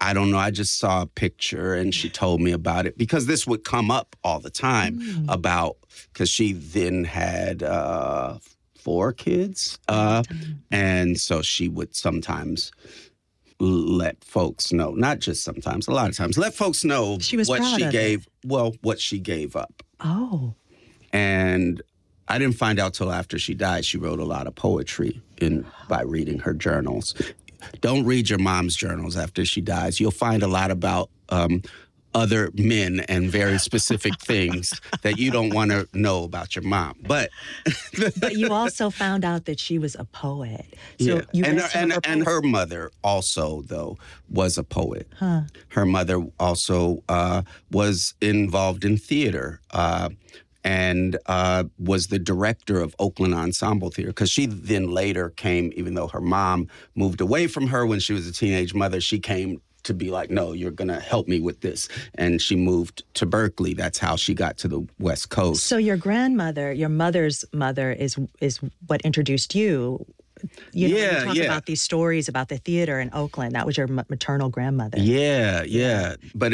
I don't know. I just saw a picture and she told me about it because this would come up all the time because she then had 4 kids. And so she would sometimes let folks know, not just sometimes, a lot of times, let folks know what she gave up. Oh. And I didn't find out till after she died. She wrote a lot of poetry by reading her journals. Don't read your mom's journals after she dies. You'll find a lot about other men and very specific things that you don't want to know about your mom. But you also found out that she was a poet. So and her mother also, though, was a poet. Huh. Her mother also was involved in theater. And was the director of Oakland Ensemble Theater. Because she then later came, even though her mom moved away from her when she was a teenage mother, she came to be like, no, you're going to help me with this. And she moved to Berkeley. That's how she got to the West Coast. So your grandmother, your mother's mother, is what introduced you. You talk about these stories about the theater in Oakland. That was your maternal grandmother. Yeah. But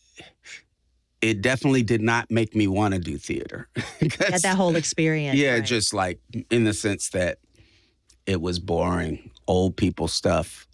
it definitely did not make me want to do theater. That whole experience. Yeah, right. Just like in the sense that it was boring, old people stuff.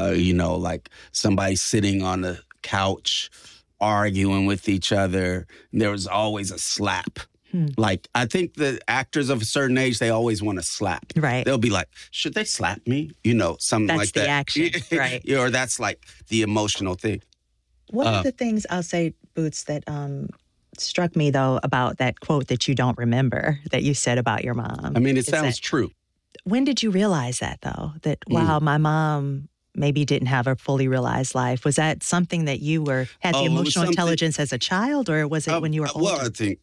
Like somebody sitting on the couch arguing with each other. There was always a slap. Like, I think the actors of a certain age, they always want to slap. Right. They'll be like, should they slap me? Something like that. That's the action, right. Or that's like the emotional thing. One of the things I'll say, Boots, that struck me, though, about that quote that you don't remember that you said about your mom. I mean, it sounds true. When did you realize that, though? That, wow, my mom maybe didn't have a fully realized life. Was that something that you had the emotional intelligence as a child, or was it when you were older? Well, I think,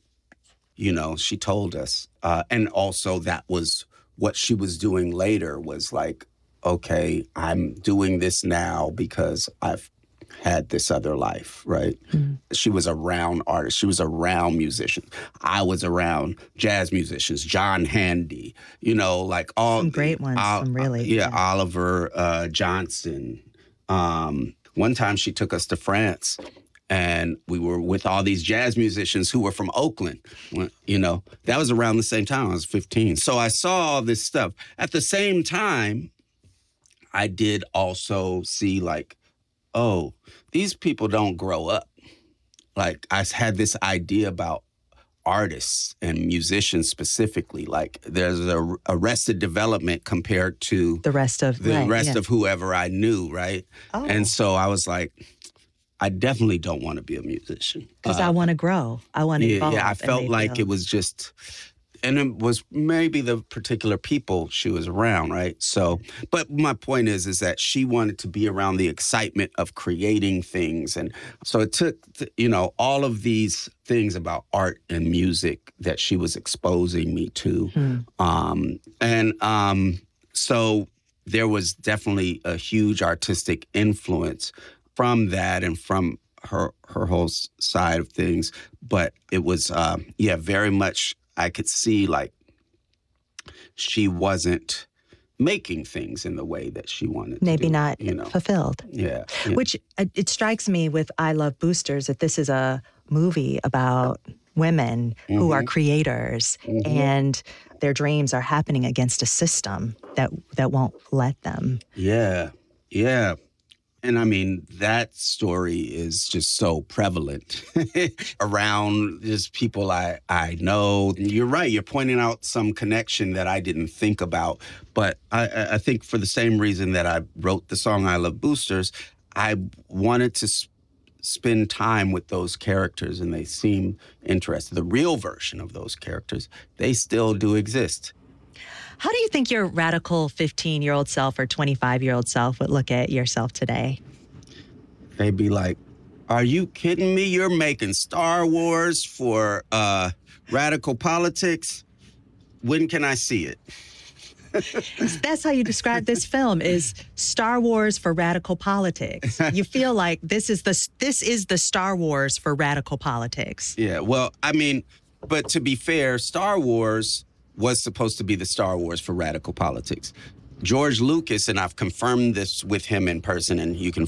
she told us. And also that was what she was doing later was like, okay, I'm doing this now because I've had this other life, right? She was around artists. She was around musicians. I was around jazz musicians, John Handy, like all some great ones, some really. Yeah, Oliver Johnson. One time she took us to France and we were with all these jazz musicians who were from Oakland. That was around the same time. I was 15. So I saw all this stuff. At the same time, I did also see like, oh, these people don't grow up. Like, I had this idea about artists and musicians specifically. Like, there's a Arrested Development compared to the rest of whoever I knew, right? Oh. And so I was like, I definitely don't want to be a musician. Because I want to grow. I want to evolve. Yeah, I felt like it was just... And it was maybe the particular people she was around, right? So, but my point is that she wanted to be around the excitement of creating things. And so it took, all of these things about art and music that she was exposing me to. So there was definitely a huge artistic influence from that and from her whole side of things. But it was, very much... I could see, like, she wasn't making things in the way that she wanted to maybe do, not fulfilled. Yeah. Which, it strikes me with I Love Boosters that this is a movie about women who are creators and their dreams are happening against a system that won't let them. Yeah. And I mean, that story is just so prevalent around just people I know. You're right. You're pointing out some connection that I didn't think about. But I think for the same reason that I wrote the song I Love Boosters, I wanted to spend time with those characters and they seem interested. The real version of those characters, they still do exist. How do you think your radical 15-year-old self or 25-year-old self would look at yourself today? They'd be like, are you kidding me? You're making Star Wars for radical politics? When can I see it? That's how you describe this film, is Star Wars for radical politics. You feel like this is the Star Wars for radical politics. Yeah, well, I mean, but to be fair, Star Wars was supposed to be the Star Wars for radical politics. George Lucas, and I've confirmed this with him in person, and you can